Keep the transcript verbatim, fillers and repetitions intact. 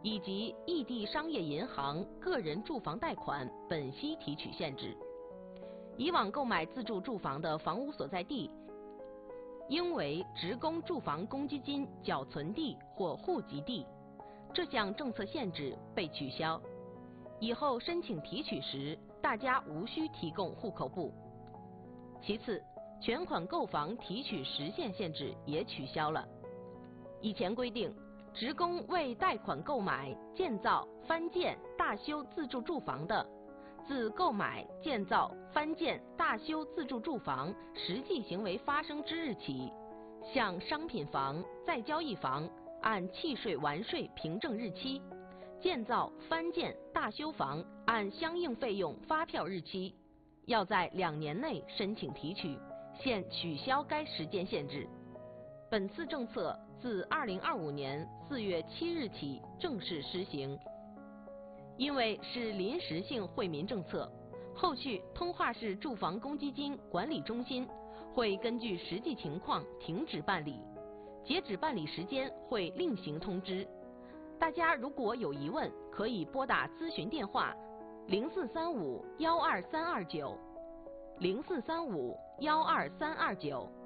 以及异地商业银行个人住房贷款本息提取限制。以往购买自住住房的房屋所在地应为职工住房公积金缴存地或户籍地，这项政策限制被取消。以后申请提取时，大家无需提供户口簿。其次，全款购房提取时限限制也取消了。以前规定，职工为贷款购买、建造、翻建、大修自住住房的，自购买、建造、翻建、大修自住住房实际行为发生之日起，向商品房、再交易房按契税完税凭证日期，建造、翻建、大修房按相应费用发票日期，要在两年内申请提取，现取消该时间限制。本次政策自二零二五年四月七日起正式施行。因为是临时性惠民政策，后续通化市住房公积金管理中心会根据实际情况停止办理，截止办理时间会另行通知。大家如果有疑问，可以拨打咨询电话零四三五幺二三二九，零四三五幺二三二九。